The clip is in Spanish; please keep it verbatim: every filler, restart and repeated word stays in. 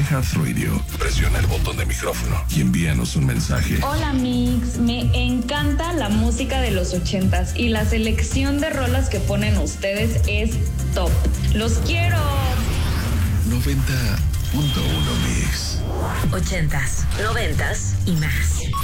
iHeartRadio. Presiona el botón de micrófono y envíanos un mensaje. Hola Mix, me encanta la música de los ochentas y la selección de rolas que ponen ustedes es top. ¡Los quiero! noventa punto uno Mix. Ochentas, noventas y más.